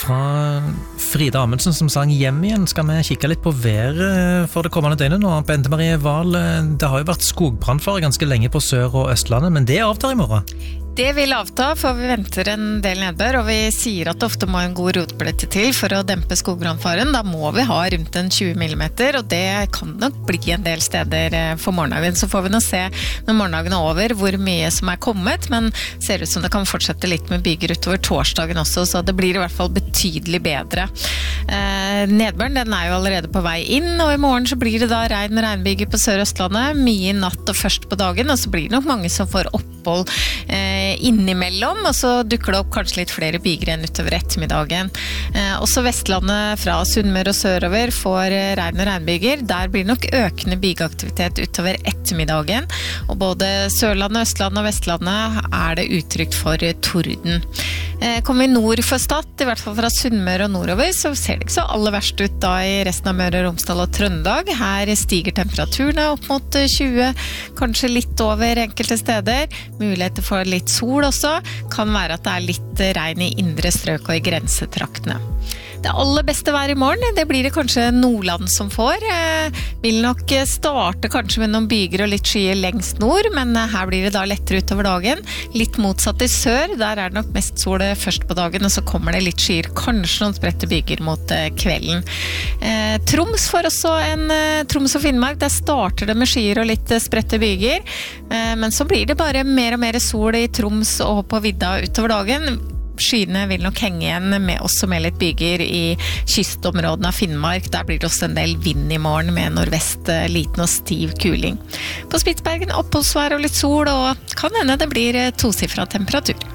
fra Frida Amundsen som sang hjem igjen. Skal vi kikke litt på været for det kommende døgnet nå? Bente Marie Wahl, det har jo vært skogbrannfare ganske lenge på Sør- og Østlandet, men det avtar i morgen. Det vil avta, for vi venter en del nedbør, og vi sier at det ofte må en god rotblette til for å dempe skogbrannfaren. Da må vi ha rundt en 20 millimeter, og det kan nok bli en del steder for morgendagen. Så får vi nå se når morgendagen er over hvor mye som er kommet, men ser ut som det kan fortsette litt med byger utover torsdagen også, så det blir i hvert fall betydelig bedre. Nedbøren, den er jo allerede på vei inn, og i morgen så blir det da regn og regnbyger på Sør-Østlandet, mye natt og først på dagen, og så blir det nok mange som får opphold innimellom, og så dukker det opp kanskje litt flere byger enn utover ettermiddagen. Også Vestlandet fra Sunnmøre og sørover får regn og regnbyger. Der blir nok økende bygeaktivitet utover ettermiddagen, og både Sørlandet, Østlandet og Vestlandet er det utrygt for torden. Kommer vi nord for Stad, i hvert fall fra Sunnmøre og nordover, så ser det ikke så aller verst ut da i resten av Møre og Romsdal og Trøndelag. Her stiger temperaturene opp mot 20, kanskje litt over enkelte steder. Muligheter for litt sol også. Kan være at det er litt regn i indre strøk og i grensetraktene. Det aller beste vær i morgen, det blir det kanskje Nordland som får. Vil nok starte kanskje med noen byger og litt skyer lengst nord, men her blir det da lettere utover dagen. Litt motsatt i sør, der er det nok mest sol først på dagen, og så kommer det litt skyer, kanskje noen spredte byger mot kvelden. Troms får også Troms og Finnmark, der starter det med skyer og litt spredte byger, men så blir det bare mer og mer sol i Troms og på vidda utover dagen. Skyene vil nok henge igjen med også med litt byger i kystområdene av Finnmark. Der blir det også en del vind i morgen med nordvest, liten og stiv kuling. På Spitsbergen oppholdsvær og litt sol, og kan hende det blir tosifret temperatur.